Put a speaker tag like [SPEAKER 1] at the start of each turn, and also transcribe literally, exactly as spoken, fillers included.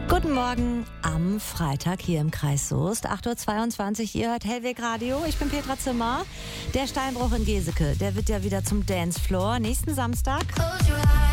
[SPEAKER 1] Guten Morgen am Freitag hier im Kreis Soest, acht Uhr zweiundzwanzig. Ihr hört Hellweg Radio. Ich bin Petra Zimmer. Der Steinbruch in Geseke, der wird ja wieder zum Dancefloor nächsten Samstag.